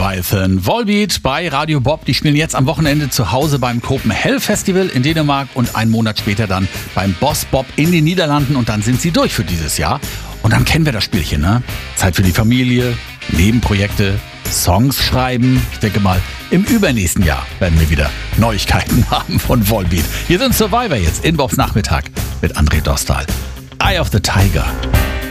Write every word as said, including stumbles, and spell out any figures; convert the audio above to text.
Leviathan. Volbeat bei Radio Bob. Die spielen jetzt am Wochenende zu Hause beim Copenhagen Festival in Dänemark und einen Monat später dann beim Boss Bob in den Niederlanden. Und dann sind sie durch für dieses Jahr. Und dann kennen wir das Spielchen, ne? Zeit für die Familie, Nebenprojekte, Songs schreiben. Ich denke mal, im übernächsten Jahr werden wir wieder Neuigkeiten haben von Volbeat. Hier sind Survivor jetzt in Bobs Nachmittag mit André Dostal. Eye of the Tiger.